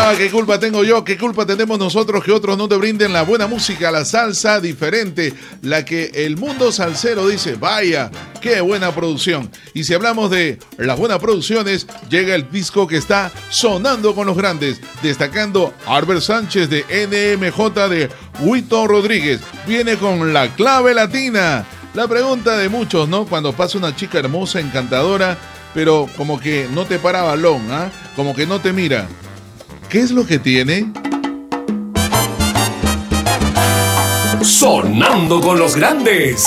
Ah, qué culpa tengo yo, qué culpa tenemos nosotros que otros no te brinden la buena música, la salsa diferente, la que el mundo salsero dice, vaya, qué buena producción. Y si hablamos de las buenas producciones, llega el disco que está sonando con los grandes, destacando Albert Sánchez de NMJ de Huito Rodríguez. Viene con La Clave Latina. La pregunta de muchos, ¿no? Cuando pasa una chica hermosa, encantadora, pero como que no te para balón, ¿ah? Como que no te mira. ¿Qué es lo que tiene? Sonando con los grandes.